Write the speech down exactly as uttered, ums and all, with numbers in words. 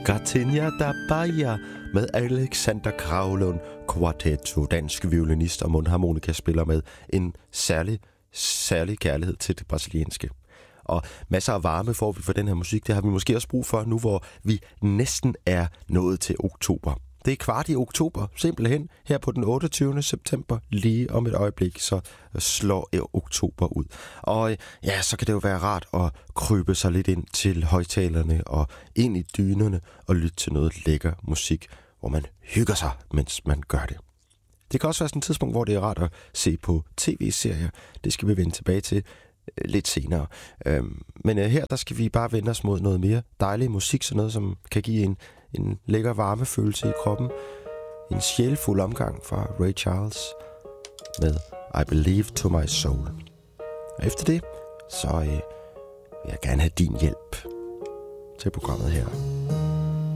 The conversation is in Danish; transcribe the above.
Gardenia da Bahia med Alexander Kravlund Quartetto, dansk violinist og mundharmonikaspiller med en særlig, særlig kærlighed til det brasilianske. Og masser af varme får vi for den her musik. Det har vi måske også brug for nu, hvor vi næsten er nået til oktober. Det er kvart i oktober, simpelthen her på den otteogtyvende september. Lige om et øjeblik, så slår oktober ud. Og ja, så kan det jo være rart at krybe sig lidt ind til højtalerne og ind i dynerne og lytte til noget lækker musik, hvor man hygger sig, mens man gør det. Det kan også være sådan et tidspunkt, hvor det er rart at se på tv-serier. Det skal vi vende tilbage til lidt senere. Men her der skal vi bare vende os mod noget mere dejlig musik, sådan noget som kan give en, en lækker varmefølelse i kroppen. En sjælfuld omgang fra Ray Charles med I Believe to My Soul. Og efter det, så øh, vil jeg gerne have din hjælp til programmet her.